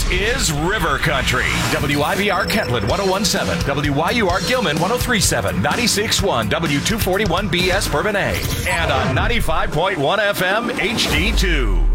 is River Country. WIBR Kentland 1017, WYUR Gilman 1037, 96.1 W241BS Bourbonnais, and on 95.1 FM HD2.